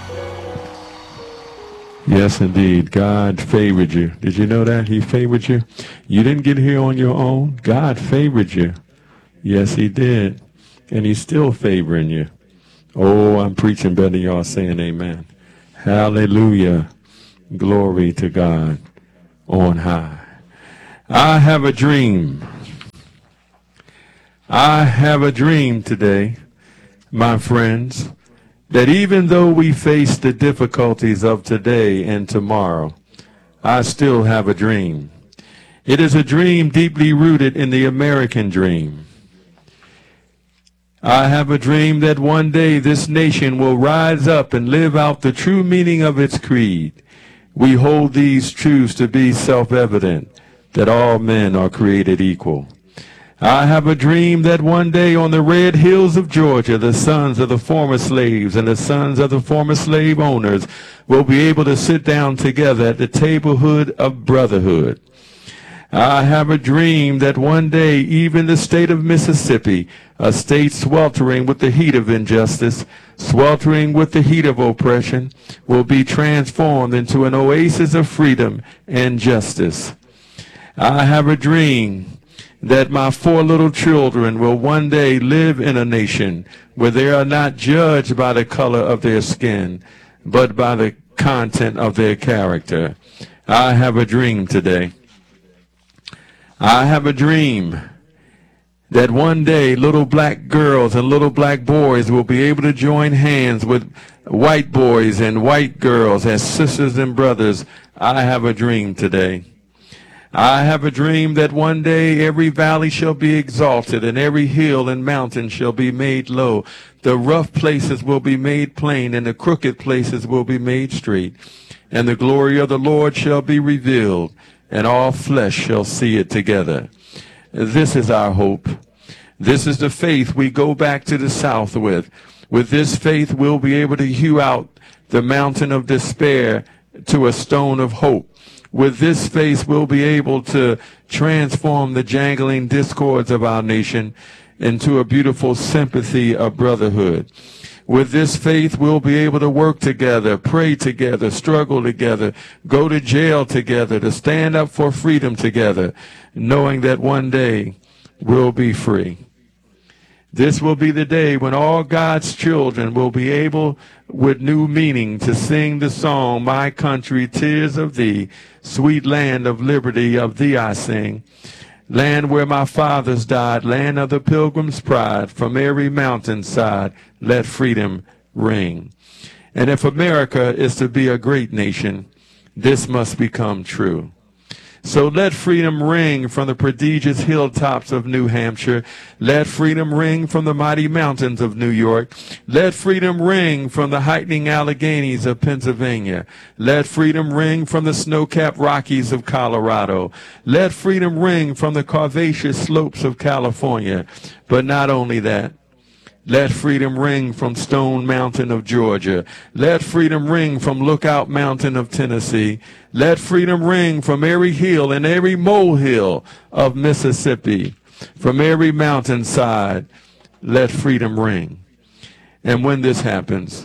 Yes, indeed. God favored you. Did you know that? He favored you. You didn't get here on your own. God favored you. Yes, he did. And he's still favoring you. Oh, I'm preaching better than y'all saying amen. Hallelujah. Glory to God on high. I have a dream. I have a dream today, my friends, that even though we face the difficulties of today and tomorrow, I still have a dream. It is a dream deeply rooted in the American dream. I have a dream that one day this nation will rise up and live out the true meaning of its creed. We hold these truths to be self-evident, that all men are created equal. I have a dream that one day on the red hills of Georgia, the sons of the former slaves and the sons of the former slave owners will be able to sit down together at the tablehood of brotherhood. I have a dream that one day even the state of Mississippi, a state sweltering with the heat of injustice, sweltering with the heat of oppression, will be transformed into an oasis of freedom and justice. I have a dream that my 4 little children will one day live in a nation where they are not judged by the color of their skin, but by the content of their character. I have a dream today. I have a dream that one day little black girls and little black boys will be able to join hands with white boys and white girls as sisters and brothers. I have a dream today. I have a dream that one day every valley shall be exalted and every hill and mountain shall be made low. The rough places will be made plain and the crooked places will be made straight. And the glory of the Lord shall be revealed and all flesh shall see it together. This is our hope. This is the faith we go back to the South with. With this faith we'll be able to hew out the mountain of despair to a stone of hope. With this faith, we'll be able to transform the jangling discords of our nation into a beautiful sympathy of brotherhood. With this faith, we'll be able to work together, pray together, struggle together, go to jail together, to stand up for freedom together, knowing that one day we'll be free. This will be the day when all God's children will be able, with new meaning, to sing the song, My Country, 'Tis of Thee, Sweet Land of Liberty, of Thee I sing. Land where my fathers died, land of the pilgrim's pride, from every mountainside, let freedom ring. And if America is to be a great nation, this must become true. So let freedom ring from the prodigious hilltops of New Hampshire. Let freedom ring from the mighty mountains of New York. Let freedom ring from the heightening Alleghenies of Pennsylvania. Let freedom ring from the snow-capped Rockies of Colorado. Let freedom ring from the curvaceous slopes of California. But not only that, let freedom ring from Stone Mountain of Georgia. Let freedom ring from Lookout Mountain of Tennessee. Let freedom ring from every hill and every molehill of Mississippi. From every mountainside, let freedom ring. And when this happens,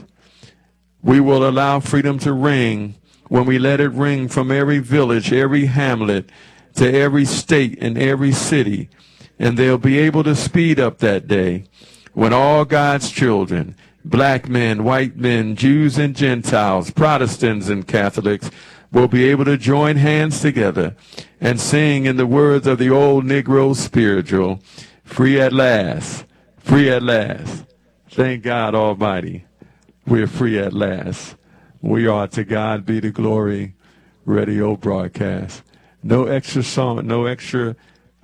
we will allow freedom to ring when we let it ring from every village, every hamlet, to every state and every city. And they'll be able to speed up that day when all God's children, black men, white men, Jews and Gentiles, Protestants and Catholics, will be able to join hands together and sing in the words of the old Negro spiritual, free at last, free at last. Thank God Almighty, we're free at last. We are, to God be the glory, radio broadcast. No extra song, no extra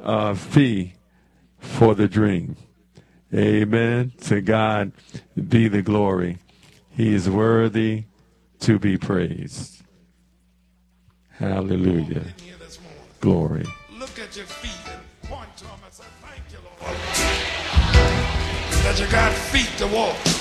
fee for the dream. Amen. To God be the glory. He is worthy to be praised. Hallelujah. Glory. Look at your feet and point to them and say, thank you, Lord. That you got feet to walk.